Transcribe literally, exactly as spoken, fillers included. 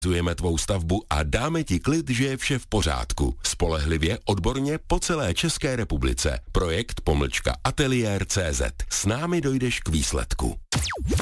Zujeme tvou stavbu a dáme ti klid, že je vše v pořádku. Spolehlivě, odborně po celé České republice. Projekt pomlčka ateliér tečka cé zet. S námi dojdeš k výsledku.